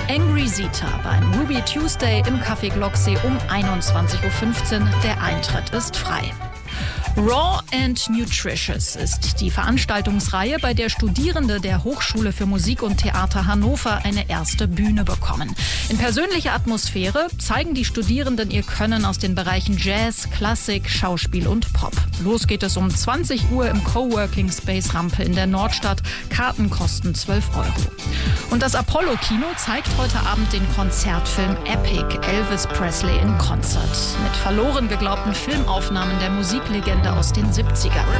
Angry Zeta beim Ruby Tuesday im Café Glocksee um 21.15 Uhr. Der Eintritt ist frei. Raw and Nutritious ist die Veranstaltungsreihe, bei der Studierende der Hochschule für Musik und Theater Hannover eine erste Bühne bekommen. In persönlicher Atmosphäre zeigen die Studierenden ihr Können aus den Bereichen Jazz, Klassik, Schauspiel und Pop. Los geht es um 20 Uhr im Coworking Space Rampe in der Nordstadt. Karten kosten 12 €. Und das Apollo-Kino zeigt heute Abend den Konzertfilm Epic, Elvis Presley in Concert. Mit verloren geglaubten Filmaufnahmen der Musiklegende aus den 70ern.